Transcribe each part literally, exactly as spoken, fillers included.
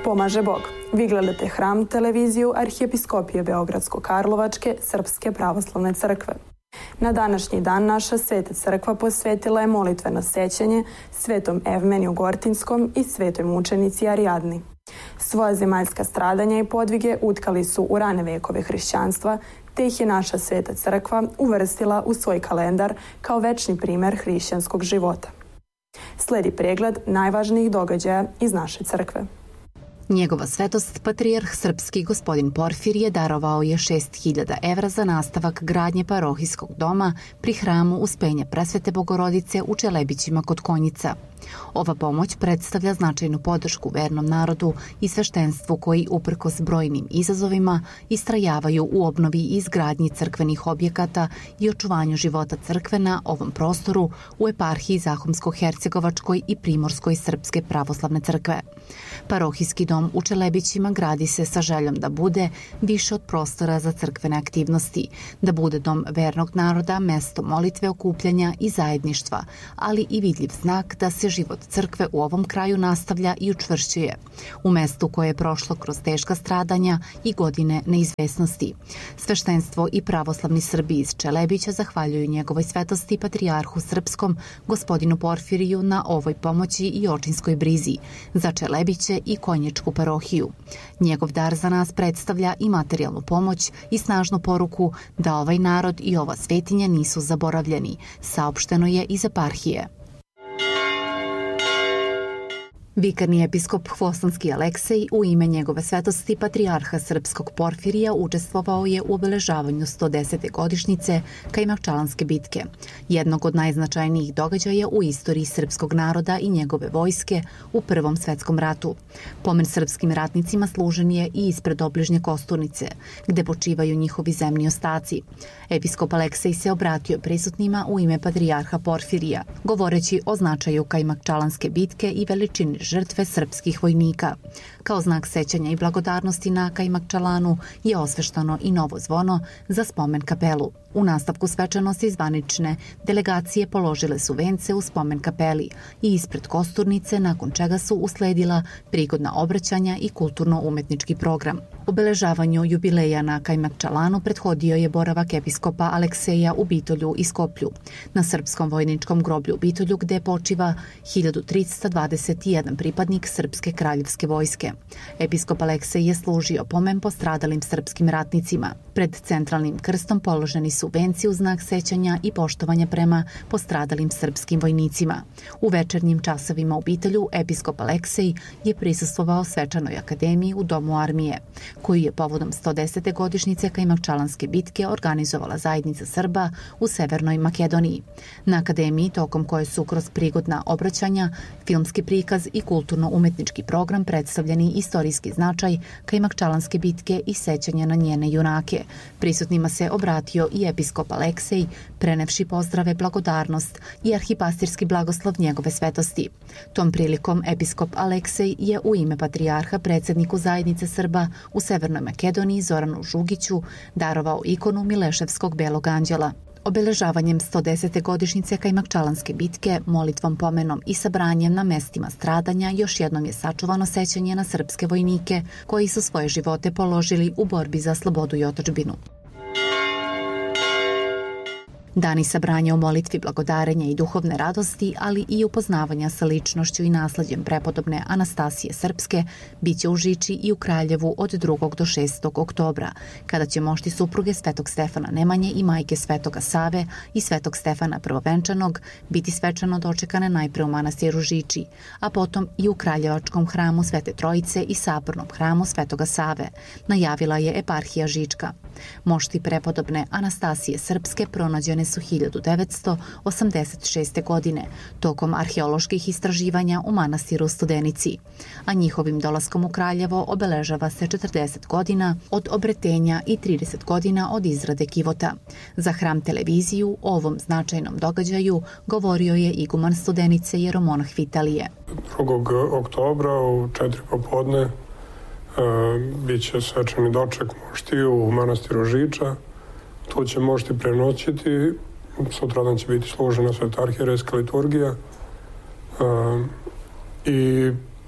Pomaže Bog. Vi gledate Hram televiziju Arhijepiskopije Beogradsko-Karlovačke Srpske pravoslavne crkve. Na današnji dan naša Sveta crkva posvetila je molitveno sećanje Svetom Evmeniju Gortinskom i svetoj mučenici Arijadni. Svoja zemaljska stradanja i podvige utkali su u rane vekove hrišćanstva, te ih je naša Sveta crkva uvrstila u svoj kalendar kao večni primer hrišćanskog života. Sledi pregled najvažnijih događaja iz naše crkve. Njegova svetost, patrijarh srpski gospodin Porfirije, darovao je šest hiljada evra za nastavak gradnje parohijskog doma pri hramu Uspenja Presvete Bogorodice u Čelebićima kod Konjica. Ova pomoć predstavlja značajnu podršku vernom narodu i sveštenstvu koji, uprkos brojnim izazovima, istrajavaju u obnovi i izgradnji crkvenih objekata i očuvanju života crkve na ovom prostoru u eparhiji Zahumsko-Hercegovačkoj i Primorskoj Srpske pravoslavne crkve. Parohijski dom u Čelebićima gradi se sa željom da bude više od prostora za crkvene aktivnosti, da bude dom vernog naroda, mesto molitve, okupljanja i zajedništva, ali i vidljiv znak da se život crkve u ovom kraju nastavlja i učvršćuje, u mestu koje je prošlo kroz teška stradanja i godine neizvesnosti. Sveštenstvo i pravoslavni Srbi iz Čelebića zahvaljuju njegovoj svetosti patrijarhu srpskom, gospodinu Porfiriju, na ovoj pomoći i očinskoj brizi za Čelebiće i Konjičku parohiju. Njegov dar za nas predstavlja i materijalnu pomoć i snažnu poruku da ovaj narod i ova svetinja nisu zaboravljeni, saopšteno je iz eparhije. Vikarni episkop Hvoslanski Aleksej u ime njegove svetosti patrijarha srpskog Porfirija učestvovao je u obeležavanju sto desete godišnjice Kajmakčalanske bitke, jednog od najznačajnijih događaja u istoriji srpskog naroda i njegove vojske u Prvom svetskom ratu. Pomen srpskim ratnicima služen je i ispred obližnje Kosturnice, gde počivaju njihovi zemni ostaci. Episkop Aleksej se obratio prisutnima u ime patrijarha Porfirija, govoreći o značaju Kajmakčalanske bitke i veličini žrtve srpskih vojnika. Kao znak sećanja i blagodarnosti na Kajmakčalanu je osveštano i novo zvono za spomen kapelu. U nastavku svečanosti zvanične delegacije položile su vence u spomen kapeli i ispred Kosturnice, nakon čega su usledila prigodna obraćanja i kulturno-umetnički program. Obeležavanju jubileja na Kajmakčalanu prethodio je boravak episkopa Alekseja u Bitolju i Skoplju, na srpskom vojničkom groblju u Bitolju, gde počiva hiljadu trista dvadeset jedan pripadnik Srpske kraljevske vojske. Episkop Aleksej je služio pomen postradalim srpskim ratnicima. Pred centralnim krstom položeni su venci u znak sećanja i poštovanja prema postradalim srpskim vojnicima. U večernjim časovima u Bitolju episkop Aleksej je prisustvovao svečanoj akademiji u Domu armije, koju je povodom sto desete godišnjice Kajmakčalanske bitke organizovala zajednica Srba u Severnoj Makedoniji. Na akademiji, tokom koje su kroz prigodna obraćanja, filmski prikaz i kulturno-umetnički program predstavljeni istorijski značaj Kajmakčalanske bitke i sećanja na njene junake. Prisutnima se obratio i episkop Aleksej, prenevši pozdrave, blagodarnost i arhipastirski blagoslov njegove svetosti. Tom prilikom episkop Aleksej je u ime patrijarha predsjedniku zajednice Srba u Severnoj Makedoniji Zoranu Žugiću darovao ikonu Mileševskog belog anđela. Obeležavanjem sto desete godišnjice Kajmakčalanske bitke, molitvom, pomenom i sabranjem na mestima stradanja još jednom je sačuvano sećanje na srpske vojnike koji su svoje živote položili u borbi za slobodu i otadžbinu. Dani sabranja u molitvi, blagodarenja i duhovne radosti, ali i upoznavanja sa ličnošću i nasleđem prepodobne Anastasije Srpske, bit će u Žiči i u Kraljevu od drugog do šestog oktobra, kada će mošti supruge Svetog Stefana Nemanje i majke Svetoga Save i Svetog Stefana Prvovenčanog biti svečano dočekane najpre u manastiru Žiči, a potom i u Kraljevačkom hramu Svete Trojice i Sabornom hramu Svetoga Save, najavila je eparhija Žička. Mošti prepodobne Anastasije Srpske pronađene su hiljadu devetsto osamdeset šeste. godine tokom arheoloških istraživanja u manastiru Studenici, a njihovim dolaskom u Kraljevo obeležava se četrdeset godina od obretenja i trideset godina od izrade kivota. Za Hram televiziju o ovom značajnom događaju govorio je iguman Studenice jeromonah Vitalije. drugog oktobra u četiri popodne bit će svečani doček moštiju u manastiru Žiča. Tu će mošti prenoćiti, sutradan će biti služena sveta arhijerejska liturgija i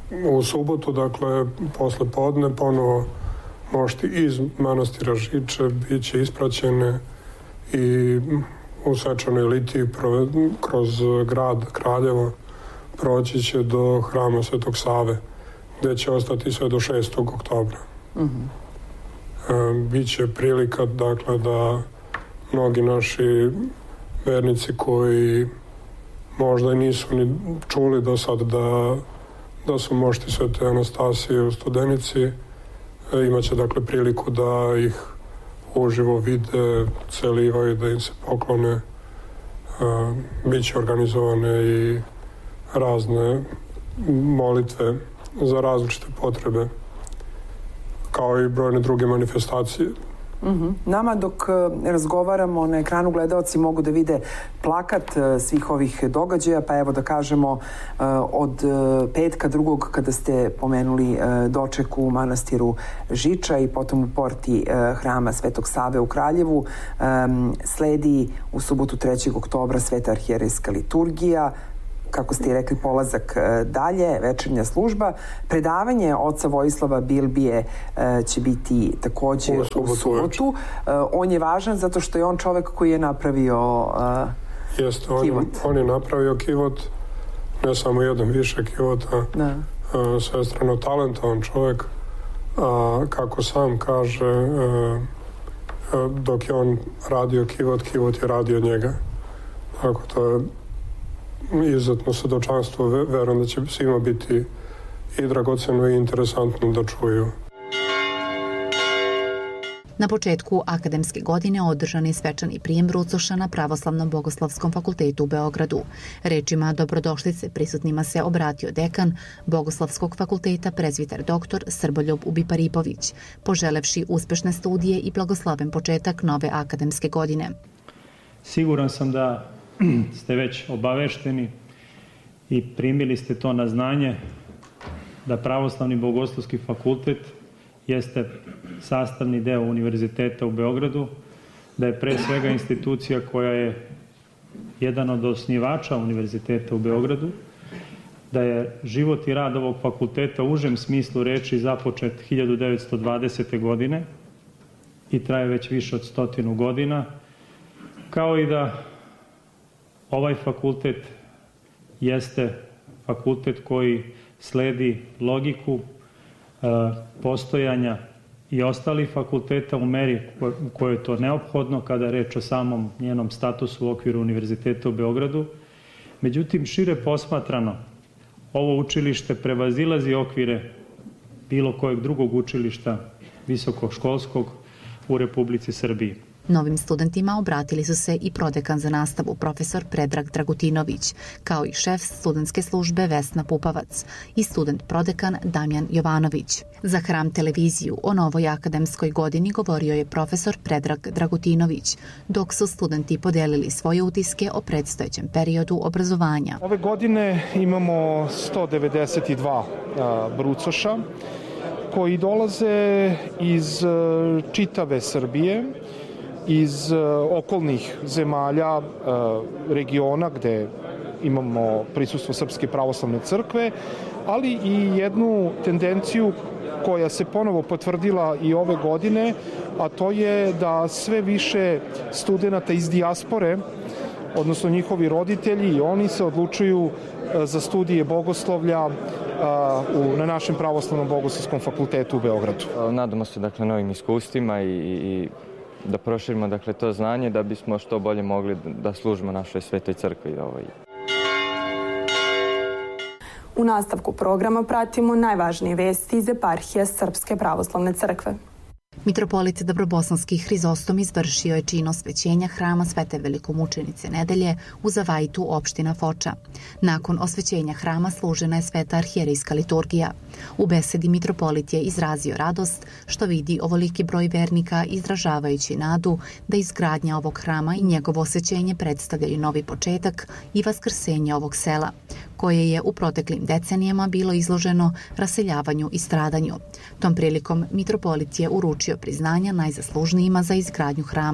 u subotu, dakle, posle podne, ponovo mošti iz manastira Žiče bit će ispraćene i u svečanoj litiji kroz grad Kraljevo proći će do hrama Svetog Save, gde će ostati sve do šestog oktobra. Mm-hmm. E, biće prilika, dakle, da mnogi naši vernici koji možda i nisu ni čuli do sad da, da su mošti Svete Anastasije u Studenici, e, imaće, dakle, priliku da ih uživo vide, celivaju, da im se poklone. E, biće organizovane i razne molitve za različite potrebe, kao i brojne druge manifestacije. Mm-hmm. Nama dok razgovaramo na ekranu gledaoci mogu da vide plakat svih ovih događaja, pa evo da kažemo od petka drugog kada ste pomenuli doček u manastiru Žiča i potom u porti hrama Svetog Save u Kraljevu, sledi u subotu trećeg oktobra Sveta arhijerejska liturgija, kako ste i rekli, polazak dalje, večernja služba. Predavanje oca Vojislava Bilbije će biti takođe u subotu. U subotu. On je važan zato što je on čovek koji je napravio uh, Jeste, on, kivot. On je napravio kivot, ne samo jedan, više kivota. Da. Uh, svestrano talentovan čovek. Uh, kako sam kaže, uh, uh, dok je on radio kivot, kivot je radio njega. Tako to je izuzetno svedočanstvo, verujem da će svima biti i dragoceno i interesantno da čuju. Na početku akademske godine održan je svečani prijem brucoša na Pravoslavnom bogoslovskom fakultetu u Beogradu. Rečima dobrodošlice prisutnima se obratio dekan Bogoslovskog fakulteta prezbiter doktor Srboljub Ubiparipović, poželevši uspešne studije i blagosloven početak nove akademske godine. Siguran sam da ste već obavešteni i primili ste to na znanje da Pravoslavni bogoslovski fakultet jeste sastavni deo Univerziteta u Beogradu, da je pre svega institucija koja je jedan od osnivača Univerziteta u Beogradu, da je život i rad ovog fakulteta u užem smislu reči započet hiljadu devetsto dvadesete. godine i traje već više od stotinu godina, kao i da ovaj fakultet jeste fakultet koji sledi logiku e, postojanja i ostalih fakulteta u meri u kojoj je to neophodno kada je reč o samom njenom statusu u okviru Univerziteta u Beogradu. Međutim, šire posmatrano, ovo učilište prevazilazi okvire bilo kojeg drugog učilišta visokoškolskog u Republici Srbiji. Novim studentima obratili su se i prodekan za nastavu profesor Predrag Dragutinović, kao i šef studentske službe Vesna Pupavac i student prodekan Damjan Jovanović. Za Hram televiziju o novoj akademskoj godini govorio je profesor Predrag Dragutinović, dok su studenti podelili svoje utiske o predstojećem periodu obrazovanja. Ove godine imamo sto devedeset dva brucoša koji dolaze iz čitave Srbije, iz okolnih zemalja, regiona gde imamo prisustvo Srpske pravoslavne crkve, ali i jednu tendenciju koja se ponovo potvrdila i ove godine, a to je da sve više studenata iz dijaspore, odnosno njihovi roditelji, i oni se odlučuju za studije bogoslovlja na našem Pravoslavnom bogoslovskom fakultetu u Beogradu. Nadamo se, dakle, novim iskustvima i, i da proširimo, dakle, to znanje da bismo što bolje mogli da služimo našoj Svetoj crkvi. Ovaj. U nastavku programa pratimo najvažnije vesti iz eparhije Srpske pravoslavne crkve. Mitropolit Dobrobosanski Hrizostom izvršio je čin osvećenja hrama Svete velikomučenice Nedelje u Zavajtu, opština Foča. Nakon osvećenja hrama služena je Sveta arhijerejska liturgija. U besedi mitropolit je izrazio radost što vidi ovoliki broj vernika, izražavajući nadu da izgradnja ovog hrama i njegovo osvećenje predstavljaju novi početak i vaskrsenje ovog sela, koje je u proteklim decenijama bilo izloženo raseljavanju i stradanju. Tom prilikom mitropolit je uručio priznanja najzaslužnijima za izgradnju hrama.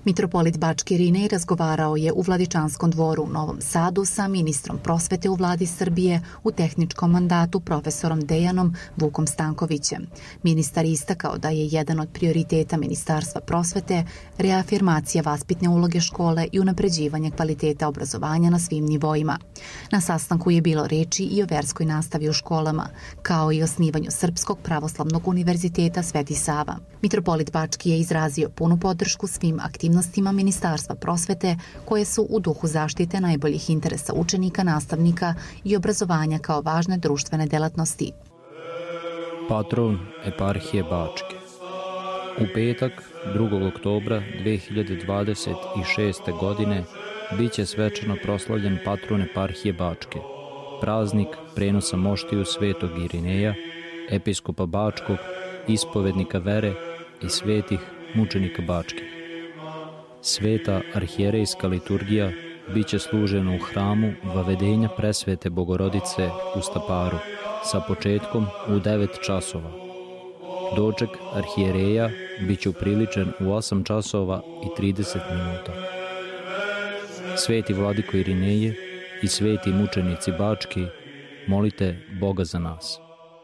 Mitropolit Bački Irinej razgovarao je u Vladičanskom dvoru u Novom Sadu sa ministrom prosvete u vladi Srbije u tehničkom mandatu profesorom Dejanom Vukom Stankovićem. Ministar istakao da je jedan od prioriteta Ministarstva prosvete reafirmacija vaspitne uloge škole i unapređivanje kvaliteta obrazovanja na svim nivoima. Na sastanku je bilo reči i o verskoj nastavi u školama, kao i osnivanju Srpskog pravoslavnog univerziteta Sveti Sava. Mitropolit Bački je izrazio punu podršku svim aktivnostima Ministarstva prosvete koje su u duhu zaštite najboljih interesa učenika, nastavnika i obrazovanja kao važne društvene delatnosti. Patron eparhije Bačke. U petak, drugog oktobra dve hiljade dvadeset šeste. godine, bit će svečano proslavljen patron eparhije Bačke, praznik prenosa moštiju Svetog Irineja, episkopa Bačkog, ispovednika vere i svetih mučenika Bačkih. Sveta arhijerejska liturgija bit će služena u hramu Vavedenja presvete Bogorodice u Staparu sa početkom u devet časova. Doček arhijereja bit će upriličen u osam časova i trideset minuta. Sveti vladiko Irineje i sveti mučenici Bački, molite Boga za nas.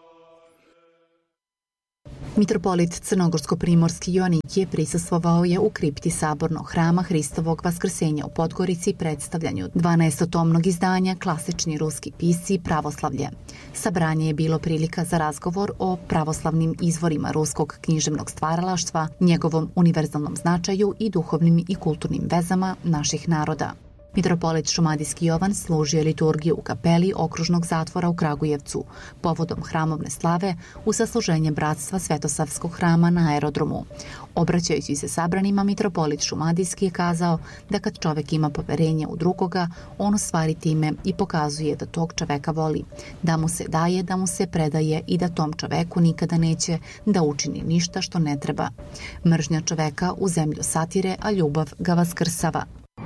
Mitropolit Crnogorsko-primorski Joanikije prisustvovao je u kripti Sabornog hrama Hristovog Vaskrsenja u Podgorici predstavljanju dvanaestotomnog izdanja Klasični ruski pisci i pravoslavlje. Sabranje je bilo prilika za razgovor o pravoslavnim izvorima ruskog književnog stvaralaštva, njegovom univerzalnom značaju i duhovnim i kulturnim vezama naših naroda. Mitropolit Šumadijski Jovan služio liturgiju u kapeli okružnog zatvora u Kragujevcu, povodom hramovne slave u sasluženje bratstva Svetosavskog hrama na aerodromu. Obraćajući se sabranima, mitropolit Šumadijski je kazao da kad čovek ima poverenje u drugoga, on u stvari time i pokazuje da tog čoveka voli, da mu se daje, da mu se predaje i da tom čoveku nikada neće da učini ništa što ne treba. Mržnja čoveka u zemlju satire, a ljubav ga vaskrsava.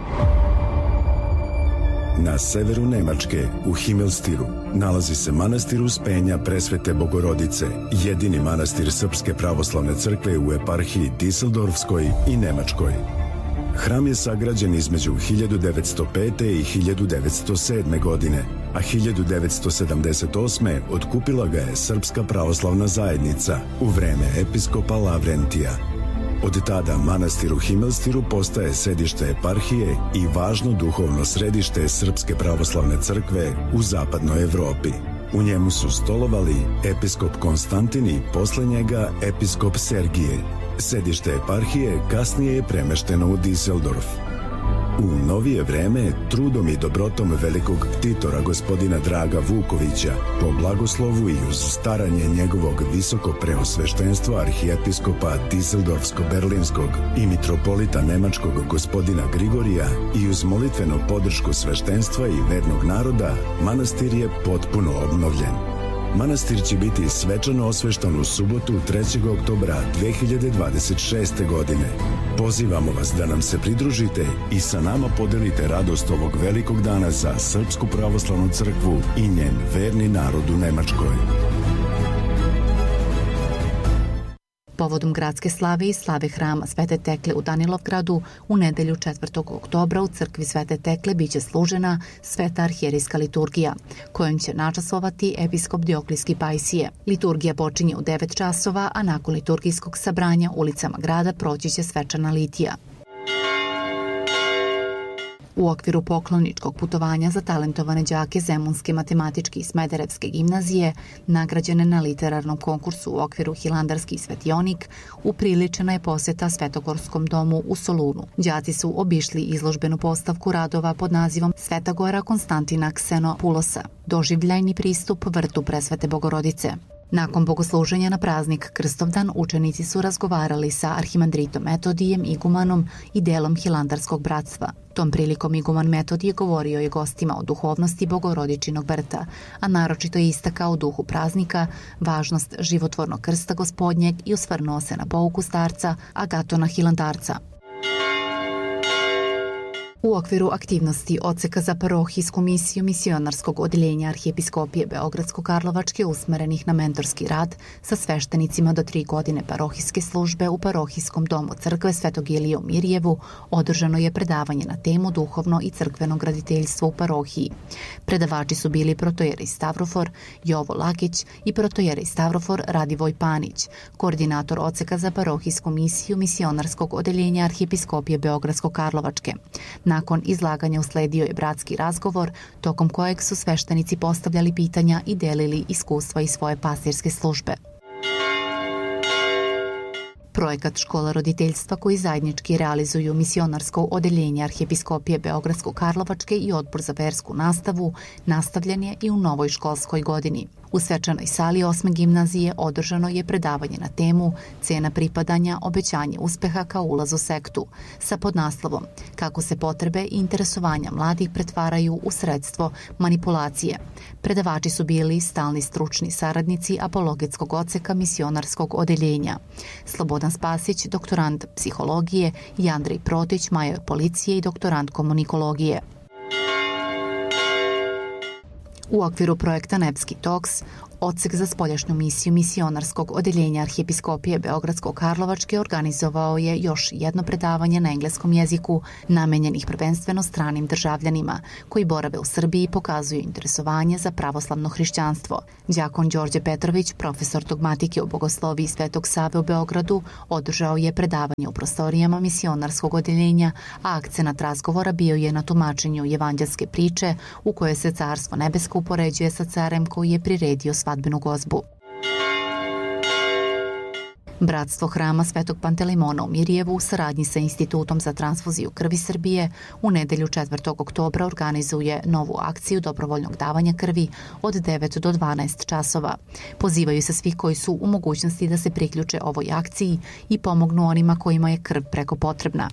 Na severu Nemačke, u Himmelstiru, nalazi se manastir Uspenja Presvete Bogorodice, jedini manastir Srpske pravoslavne crkve u eparhiji Düsseldorfskoj i Nemačkoj. Hram je sagrađen između hiljadu devetsto pete. i hiljadu devetsto sedme. godine, a hiljadu devetsto sedamdeset osme. otkupila ga je Srpska pravoslavna zajednica u vreme episkopa Lavrentija. Od tada manastir u Himmelstiru postaje sedište eparhije i važno duhovno središte Srpske pravoslavne crkve u zapadnoj Evropi. U njemu su stolovali episkop Konstantin i posle njega episkop Sergije. Sedište eparhije kasnije je premešteno u Düsseldorf. U novije vreme, trudom i dobrotom velikog ktitora gospodina Draga Vukovića, po blagoslovu i uz staranje njegovog visoko preosveštenstva arhijepiskopa Düsseldorfsko-berlinskog i mitropolita nemačkog gospodina Grigorija i uz molitvenu podršku sveštenstva i vernog naroda, manastir je potpuno obnovljen. Manastir će biti svečano osveštan u subotu trećeg oktobra dve hiljade dvadeset šeste. godine. Pozivamo vas da nam se pridružite i sa nama podelite radost ovog velikog dana za Srpsku pravoslavnu crkvu i njen verni narod u Nemačkoj. Povodom gradske slave i slave hrama Svete Tekle u Danilovgradu, u nedelju četvrtog oktobra u crkvi Svete Tekle biće služena Sveta arhijerejska liturgija, kojom će načasovati episkop Dioklijski Pajsije. Liturgija počinje u devet časova, a nakon liturgijskog sabranja ulicama grada proći će svečana litija. U okviru pokloničkog putovanja za talentovane đake Zemunske matematičke i Smederevske gimnazije, nagrađene na literarnom konkursu u okviru Hilandarski svetionik, upriličena je poseta Svetogorskom domu u Solunu. Đaci su obišli izložbenu postavku radova pod nazivom Sveta Gora Konstantina Ksenopulosa, doživljajni pristup vrtu Presvete Bogorodice. Nakon bogosluženja na praznik Krstovdan, učenici su razgovarali sa arhimandritom Metodijem, igumanom i delom Hilandarskog bratstva. Tom prilikom iguman Metodije govorio je gostima o duhovnosti Bogorodičinog vrta, a naročito je istakao u duhu praznika važnost životvornog krsta Gospodnjeg i osvrnuo se na pouku starca Agatona Hilandarca. U okviru aktivnosti Odseka za parohijsku misiju misionarskog odeljenja Arhijepiskopije Beogradsko-Karlovačke usmerenih na mentorski rad sa sveštenicima do tri godine parohijske službe u parohijskom domu crkve Svetog Ilije u Mirjevu održano je predavanje na temu duhovno i crkveno graditeljstvo u parohiji. Predavači su bili protojerej Stavrofor Jovo Lakić i protojerej Stavrofor Radivoj Panić, koordinator Odseka za parohijsku misiju misionarskog odeljenja Arhijepiskopije Beogradsko-Karlovačke. Nakon izlaganja usledio je bratski razgovor, tokom kojeg su sveštenici postavljali pitanja i delili iskustva iz svoje pastirske službe. Projekat Škola roditeljstva koji zajednički realizuju misionarsko odeljenje Arhijepiskopije Beogradsko-Karlovačke i Odbor za versku nastavu nastavljen je i u novoj školskoj godini. U svečanoj sali osme gimnazije održano je predavanje na temu Cena pripadanja, obećanje uspeha kao ulaz u sektu sa podnaslovom Kako se potrebe i interesovanja mladih pretvaraju u sredstvo manipulacije. Predavači su bili stalni stručni saradnici apologetskog odseka misionarskog odeljenja. Slobodan Spasić, doktorant psihologije, i Andrej Protić, major policije i doktorant komunikologije. U okviru projekta Nepski Toks, Odsek za spoljašnju misiju misionarskog odeljenja Arhijepiskopije Beogradsko-Karlovačke organizovao je još jedno predavanje na engleskom jeziku namenjenih prvenstveno stranim državljanima koji borave u Srbiji i pokazuju interesovanje za pravoslavno hrišćanstvo. Đakon Đorđe Petrović, profesor dogmatike u Bogosloviji Svetog Save u Beogradu, održao je predavanje u prostorijama misionarskog odeljenja, a akcenat razgovora bio je na tumačenju evanđelske priče u kojoj se Carstvo nebesko upoređuje sa carem koji je priredio svadbenu gozbu. Bratstvo Hrama Svetog Pantelimona u Mirjevu u saradnji sa Institutom za transfuziju krvi Srbije u nedelju četvrtog oktobra organizuje novu akciju dobrovoljnog davanja krvi od devet do dvanaest časova. Pozivaju se svi koji su u mogućnosti da se priključe ovoj akciji i pomognu onima kojima je krv preko potrebna.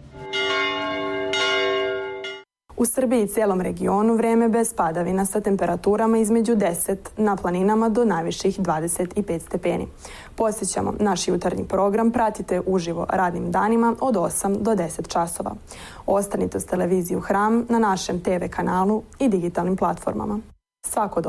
U Srbiji i cijelom regionu vreme bez padavina sa temperaturama između deset na planinama do najviših dvadeset pet stepeni. Posjećamo, naš jutarnji program pratite uživo radnim danima od osam do deset časova. Ostanite uz televiziju Hram na našem te ve kanalu i digitalnim platformama. Svako